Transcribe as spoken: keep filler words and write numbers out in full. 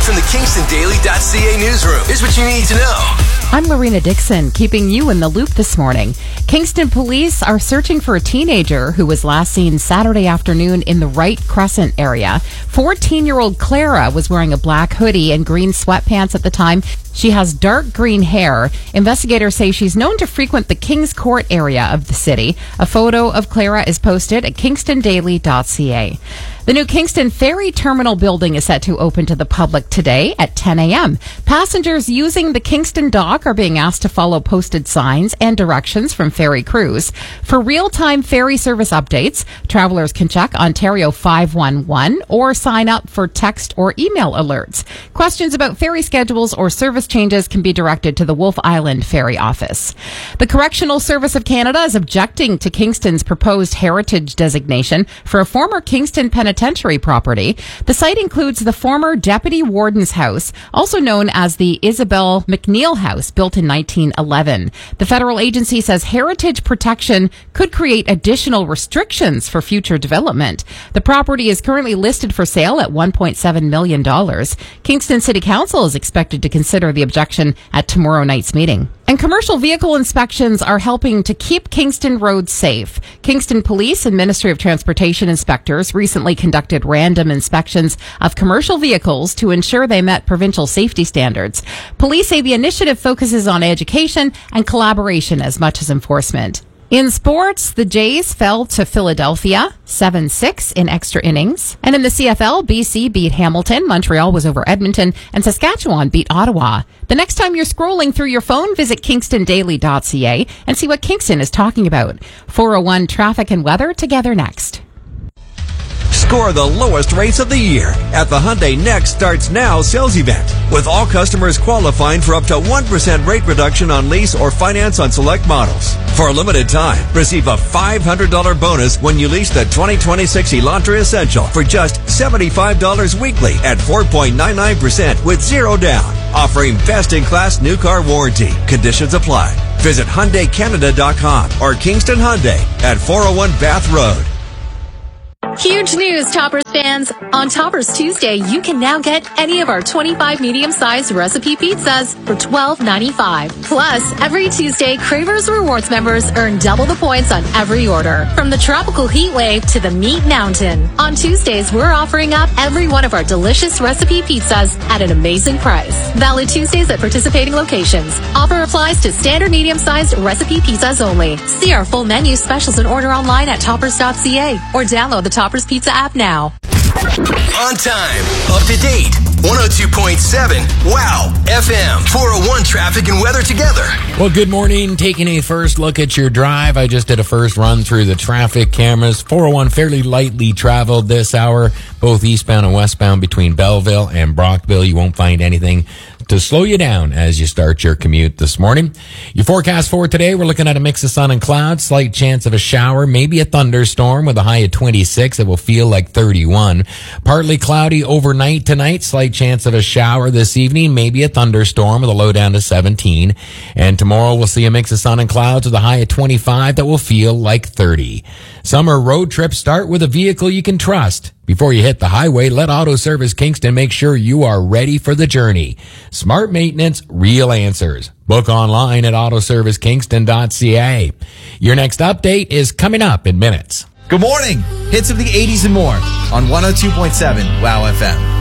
from the Kingston Daily dot C A newsroom. Here's what you need to know. I'm Lorena Dixon, keeping you in the loop this morning. Kingston police are searching for a teenager who was last seen Saturday afternoon in the Wright Crescent area. fourteen-year-old Clara was wearing a black hoodie and green sweatpants at the time. She has dark green hair. Investigators say she's known to frequent the Kings Court area of the city. A photo of Clara is posted at Kingston Daily dot C A. The new Kingston Ferry Terminal building is set to open to the public today at ten a.m. Passengers using the Kingston dock are being asked to follow posted signs and directions from ferry crews. For real-time ferry service updates, travelers can check Ontario five one one or sign up for text or email alerts. Questions about ferry schedules or service changes can be directed to the Wolfe Island Ferry Office. The Correctional Service of Canada is objecting to Kingston's proposed heritage designation for a former Kingston penitentiary property. The site includes the former Deputy Warden's House, also known as the Isabel McNeil House, built in nineteen eleven. The federal agency says heritage protection could create additional restrictions for future development. The property is currently listed for sale at one point seven million dollars. Kingston City Council is expected to consider the objection at tomorrow night's meeting. And commercial vehicle inspections are helping to keep Kingston roads safe. Kingston Police and Ministry of Transportation inspectors recently conducted random inspections of commercial vehicles to ensure they met provincial safety standards. Police say the initiative focuses on education and collaboration as much as enforcement. In sports, the Jays fell to Philadelphia seven six in extra innings. And in the C F L, B C beat Hamilton, Montreal was over Edmonton, and Saskatchewan beat Ottawa. The next time you're scrolling through your phone, visit Kingston Daily dot C A and see what Kingston is talking about. four oh one traffic and weather together next. Score the lowest rates of the year at the Hyundai Next Starts Now sales event, with all customers qualifying for up to one percent rate reduction on lease or finance on select models. For a limited time, receive a five hundred dollars bonus when you lease the twenty twenty-six Elantra Essential for just seventy-five dollars weekly at four point nine nine percent with zero down. Offering best-in-class new car warranty. Conditions apply. Visit Hyundai Canada dot com or Kingston Hyundai at four oh one Bath Road. Huge news, Toppers fans. On Toppers Tuesday, you can now get any of our twenty-five medium-sized recipe pizzas for twelve ninety-five. Plus, every Tuesday, Cravers Rewards members earn double the points on every order. From the tropical heat wave to the meat mountain. On Tuesdays, we're offering up every one of our delicious recipe pizzas at an amazing price. Valid Tuesdays at participating locations. Offer applies to standard medium-sized recipe pizzas only. See our full menu, specials, and order online at toppers dot c a or download the Toppers Pizza app now. On time, up to date, one oh two point seven Wow F M, four oh one traffic and weather together. Well, good morning. Taking a first look at your drive. I just did a first run through the traffic cameras. four oh one fairly lightly traveled this hour, both eastbound and westbound between Belleville and Brockville. You won't find anything to slow you down as you start your commute this morning. Your forecast for today, we're looking at a mix of sun and clouds, slight chance of a shower, maybe a thunderstorm with a high of twenty-six. It will feel like thirty-one. Partly cloudy overnight tonight, slight chance of a shower this evening, maybe a thunderstorm with a low down to seventeen. And tomorrow we'll see a mix of sun and clouds with a high of twenty-five that will feel like thirty. Summer road trips start with a vehicle you can trust. Before you hit the highway, let Auto Service Kingston make sure you are ready for the journey. Smart maintenance, real answers. Book online at auto service kingston dot c a. Your next update is coming up in minutes. Good morning. Hits of the eighties and more on one oh two point seven Wow F M.